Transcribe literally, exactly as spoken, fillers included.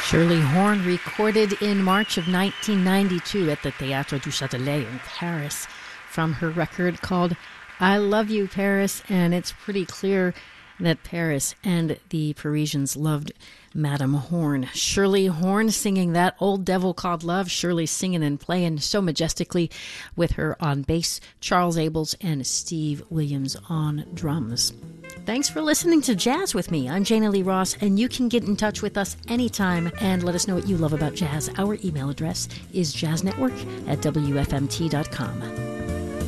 Shirley Horn recorded in March of nineteen ninety-two at the Théâtre du Châtelet in Paris from her record called I Love You, Paris, and it's pretty clear that Paris and the Parisians loved Madame Horn. Shirley Horn singing that old devil called love. Shirley singing and playing so majestically with her on bass, Charles Abels and Steve Williams on drums. Thanks for listening to Jazz with me. I'm Jana Lee Ross, and you can get in touch with us anytime and let us know what you love about jazz. Our email address is jazznetwork at W F M T dot com.